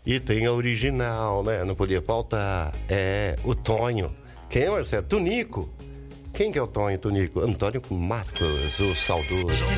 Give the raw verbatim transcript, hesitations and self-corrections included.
E tem a original, né? Não podia faltar. É, o Tonho. Quem é, Marcelo? Tunico. Quem que é o Tonho, Tunico? Antônio Marcos, o saudoso.